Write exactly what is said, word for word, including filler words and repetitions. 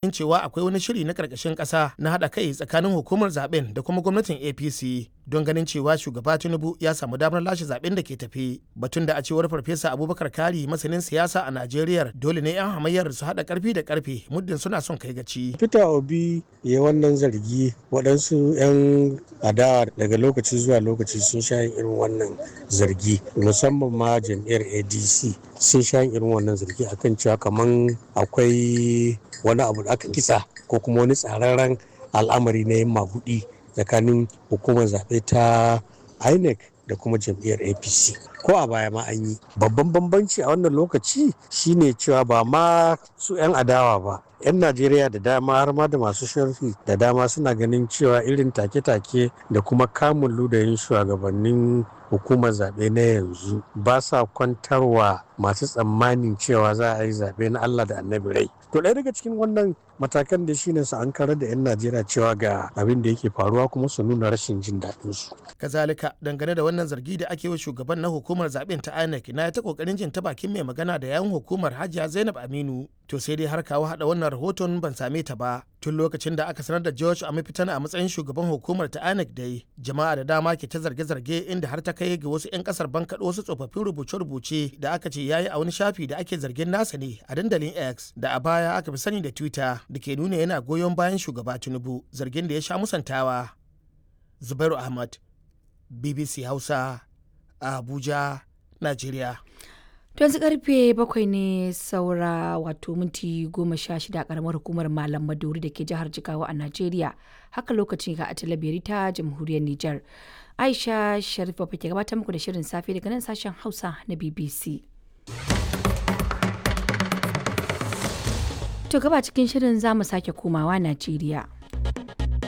zargin cewa akwai wani shiri na karkashin ƙasa na haɗa kai tsakanin hukumar zaben da kuma gwamnatin A P C don ganin cewa shugaba Tinubu ya samu damar lashe zaben da ke tafi. Batun da a cewar Farfesa Abubakar Kari masanin siyasa a Najeriya dole ne 'yan hamayyar su haɗa ƙarfi da ƙarfe muddin suna son kai gaci. Peter Obi ya wannan zargi waɗansu 'yan adawa daga lokaci zuwa lokaci sun sha irin wannan zargi musamman ma jam'iyyar A D C sun sha irin wannan zargi akan cewa kaman akwai wani abu da aka kitsa ko kuma wani tsararren al'amari na yin magudi tsakanin hukumar zaɓe ta I N E C da kuma jam'iyyar A P C. Ko a baya ma an yi. Babban bambanci a wannan lokaci shine cewa ba ma su 'yan adawa ba. 'Yan Najeriya da dama har ma da masu sharhi da dama suna ganin cewa irin take-take da kuma kamun ludayin shugabannin hukumar zaɓe na yanzu ba sa kwantarwa masu tsammanin cewa za a yi zaɓe na Allah da annabi rai. To ɗaya daga cikin wannan matakan da shine su an karar da 'yan Najeriya cewa ga abin da yake faruwa kuma su nuna rashin jin daɗin su. Kazalika dangane da wannan zargi da ake wa shugaban na hukumar zaɓen ta I N E C na ta kokarin jin ta bakin mai magana da yawun hukumar Hajiya Zainab Aminu. To sai dai har kawo haɗa wannan rahoton ban same ta ba. Tun lokacin da aka sanar da George Amifitana a matsayin shugaban hukumar ta I N E C dai jama'a da dama ke ta zarge-zarge inda har ta kai ga wasu 'yan kasar bankaɗo wasu tsofaffin rubuce-rubuce da aka ce yayi a wani shafi da ake zargin nasa ne a dandalin X da a baya aka fi sani da Twitter da ke nuna yana goyon bayan shugaba Tinubu zargin da ya sha musantawa. Zubairu Ahmad, B B C Hausa, a Abuja, Najeriya. To yanzu karfe bakwai ne saura wato minti goma sha shida a karamar hukumar Malam Maduri da ke jihar Jigawa a Najeriya. Haka lokacin ga a talabiri ta jamhuriyar Nijar. Aisha Sharifa ke gabatar muku da shirin safe daga nan sashen Hausa na B B C. To gaba cikin shirin za mu sake komawa Najeriya.